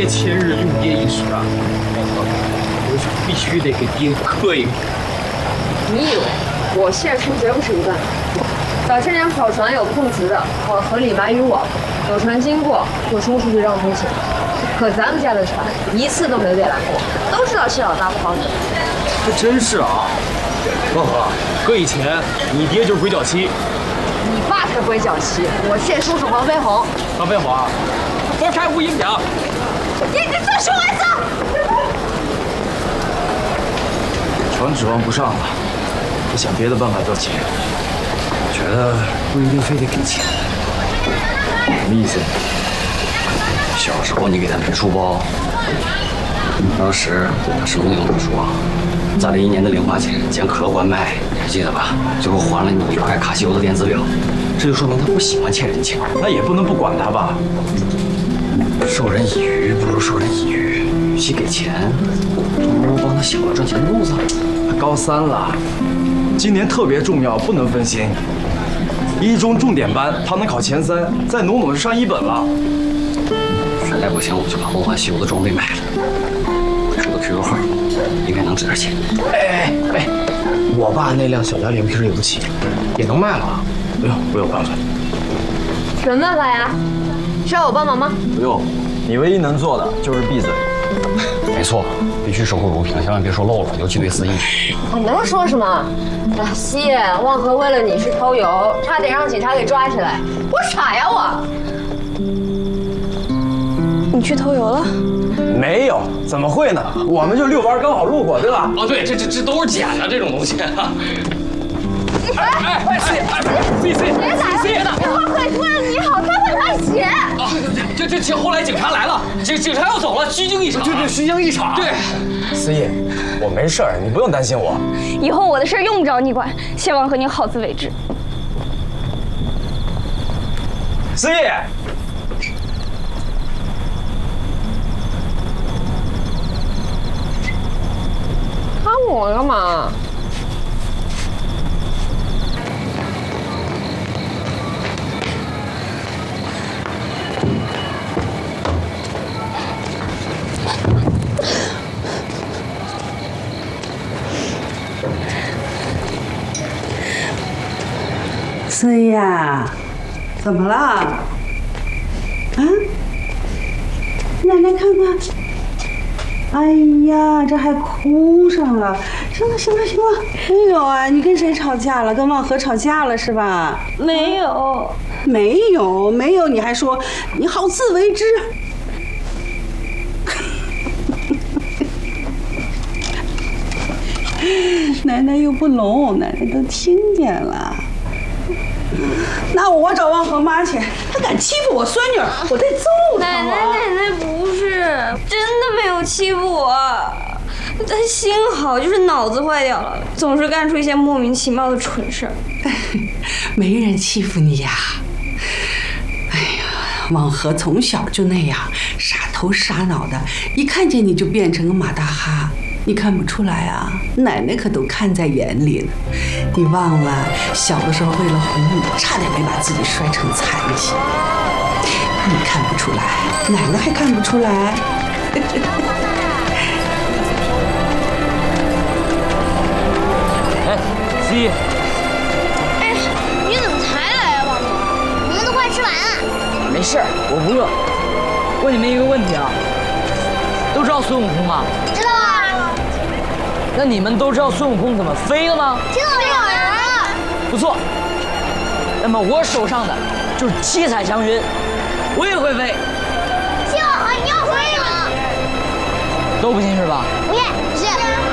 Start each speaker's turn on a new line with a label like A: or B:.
A: 爹千日用爹一时啊！我必须得给爹磕一个。
B: 你以为我现实绝不是一段？早些年跑船有碰瓷的，往河里埋渔网，有船经过就冲出去让赔钱。可咱们家的船一次都没被拦过，都知道谢老大不好惹。
A: 还真是啊！万和，搁以前你爹就是鬼脚七。
B: 你爸才鬼脚七，我谢叔是黄飞鸿。
A: 黄飞鸿啊，佛山无影响。
B: 你再说我一次！
A: 全指望不上了，得想别的办法赚钱。觉得不一定非得给钱。什么意思？
C: 小时候你给他买书包，当时他什么都不说，攒了1年的零花钱捡可乐罐卖，还记得吧？最后还了你1块卡西欧的电子表，这就说明他不喜欢欠人情。
A: 那也不能不管他吧？
C: 授人以鱼不如授人以渔，与其给钱，不如帮他想个赚钱的路子。
A: 他高3了，今年特别重要，不能分心。一中重点班，他能考前3，再努努就上1本了。
C: 实在不行，我就把梦幻西游的装备卖了，会出个 QQ 号，应该能值点钱。
A: 哎，我爸那辆小家脸皮也不起，也能卖了。不用，我有办法。
B: 什么办法呀？需要我帮忙吗？
A: 不用，你唯一能做的就是闭嘴。
C: 没错，必须守口如瓶，千万别说漏了，尤其对司仪。
B: 我能说什么？哎，西野，望和为了你去偷油，差点让警察给抓起来。我傻呀我！
D: 你去偷油了？
A: 没有，怎么会呢？我们就遛弯，刚好路过，对吧？
E: 哦，对，这都是捡的这种东西。
B: 别打了！望和为了你好，他会来写。
E: 啊，这后来警察来了，警察要走了，虚惊一场。
A: 对，虚惊一场。
E: 对，
A: 思怡，我没事儿，你不用担心我。
D: 以后我的事用不着你管，谢望和你好自为之。
A: 思怡，
B: 看我干嘛？
F: 思怡呀，怎么了？啊？奶奶看看。哎呀，这还哭上了。行了。没有啊，你跟谁吵架了？跟望和吵架了是吧？
D: 没有，
F: 没有，你还说你好自为之。奶奶又不聋，奶奶都听见了。那我找望和妈去，她敢欺负我孙女，我得揍她！
D: 奶奶不是真的没有欺负我，她心好，就是脑子坏掉了，总是干出一些莫名其妙的蠢事儿。
F: 没人欺负你呀！哎呀，望和从小就那样，傻头傻脑的，一看见你就变成个马大哈。你看不出来啊？奶奶可都看在眼里呢。你忘了小的时候为了哄你，差点没把自己摔成残疾。你看不出来，奶奶还看不出来。
A: 哎，思怡。
G: 哎，你怎么才来啊，望总？我们都快吃完了。
H: 没事，我不饿。问你们一个问题啊，都知道孙悟空吗？
G: 知道啊。
H: 那你们都知道孙悟空怎么飞的吗？
G: 听懂有人了。
H: 不错。那么我手上的就是七彩祥云，我也会飞。
G: 谢望和，你要飞吗？
H: 都不信是吧？
G: 不信，不信。